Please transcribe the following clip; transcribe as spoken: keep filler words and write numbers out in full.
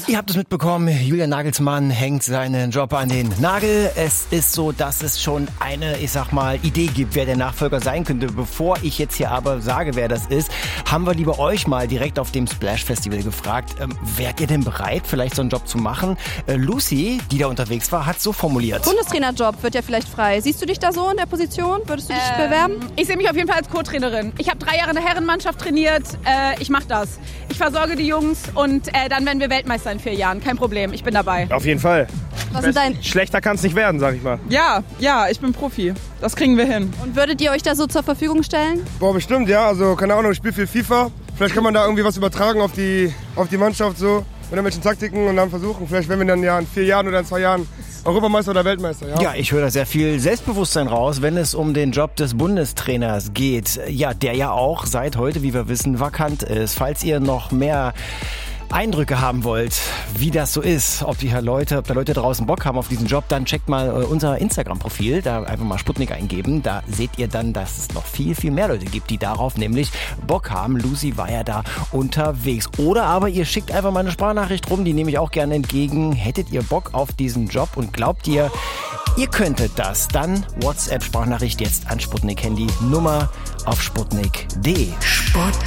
Ihr habt es mitbekommen, Julian Nagelsmann hängt seinen Job an den Nagel. Es ist so, dass es schon eine, ich sag mal, Idee gibt, wer der Nachfolger sein könnte. Bevor ich jetzt hier aber sage, wer das ist, haben wir lieber euch mal direkt auf dem Splash Festival gefragt, ähm, wärt ihr denn bereit, vielleicht so einen Job zu machen? Äh, Lucy, die da unterwegs war, hat so formuliert. Bundestrainerjob wird ja vielleicht frei. Siehst du dich da so in der Position? Würdest du dich ähm, bewerben? Ich sehe mich auf jeden Fall als Co-Trainerin. Ich habe drei Jahre eine Herrenmannschaft trainiert. Äh, ich mache das. Ich versorge die Jungs und äh, dann werden wir Weltmeister in vier Jahren. Kein Problem, ich bin dabei. Auf jeden Fall. Was sind dein Schlechter kann es nicht werden, sag ich mal. Ja, ja, ich bin Profi. Das kriegen wir hin. Und würdet ihr euch da so zur Verfügung stellen? Boah, bestimmt, ja. Also, keine Ahnung, ich spiele viel FIFA. Vielleicht kann man da irgendwie was übertragen auf die, auf die Mannschaft so. Mit irgendwelchen Taktiken und dann versuchen. Vielleicht werden wir dann ja in vier Jahren oder in zwei Jahren Europameister oder Weltmeister. Ja, ja, ich höre da sehr viel Selbstbewusstsein raus, wenn es um den Job des Bundestrainers geht. Ja, der ja auch seit heute, wie wir wissen, vakant ist. Falls ihr noch mehr Eindrücke haben wollt, wie das so ist, ob die Leute, ob da Leute draußen Bock haben auf diesen Job, dann checkt mal unser Instagram-Profil, da einfach mal Sputnik eingeben, da seht ihr dann, dass es noch viel, viel mehr Leute gibt, die darauf nämlich Bock haben. Lucy war ja da unterwegs. Oder aber ihr schickt einfach mal eine Sprachnachricht rum, die nehme ich auch gerne entgegen. Hättet ihr Bock auf diesen Job und glaubt ihr, ihr könntet das, dann WhatsApp-Sprachnachricht jetzt an Sputnik Handy, Nummer auf sputnik punkt de. Sputnik.